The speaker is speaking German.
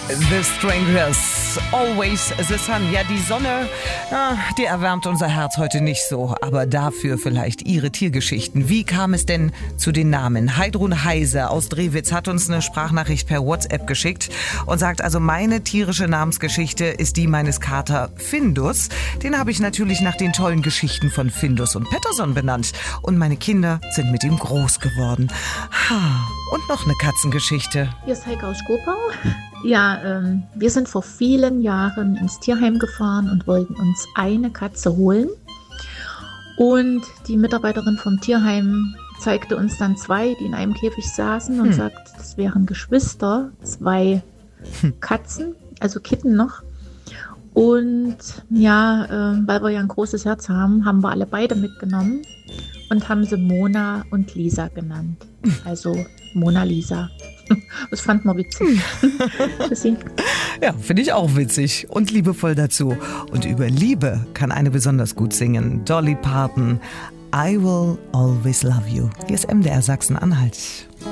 The Strangers, Always the Sun. Ja, die Sonne, die erwärmt unser Herz heute nicht so, aber dafür vielleicht ihre Tiergeschichten. Wie kam es denn zu den Namen? Heidrun Heise aus Drewitz hat uns eine Sprachnachricht per WhatsApp geschickt und sagt, also meine tierische Namensgeschichte ist die meines Kater Findus. Den habe ich natürlich nach den tollen Geschichten von Findus und Pettersson benannt. Und meine Kinder sind mit ihm groß geworden. Und noch eine Katzengeschichte. Hier ist Heike aus Skopau. Ja, wir sind vor vielen Jahren ins Tierheim gefahren und wollten uns eine Katze holen. Und die Mitarbeiterin vom Tierheim zeigte uns dann zwei, die in einem Käfig saßen und sagte, das wären Geschwister, zwei Katzen, also Kitten noch. Und ja, weil wir ja ein großes Herz haben, haben wir alle beide mitgenommen und haben sie Mona und Lisa genannt. Also Mona Lisa. Das fand man witzig. Ja, finde ich auch witzig und liebevoll dazu. Und über Liebe kann eine besonders gut singen. Dolly Parton, I Will Always Love You. Hier ist MDR Sachsen-Anhalt.